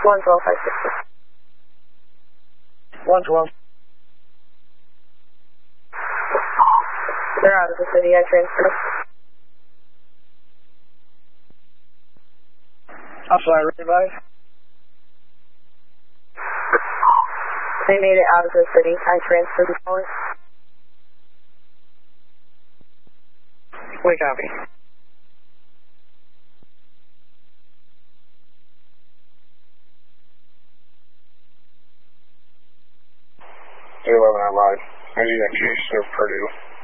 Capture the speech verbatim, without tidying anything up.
one twelve, five sixty. one twelve. They're out of the city, I transferred. I'm sorry, revive. They made it out of the city, I transferred the phone. We copy. eleven, I lied. I need that case of Purdue.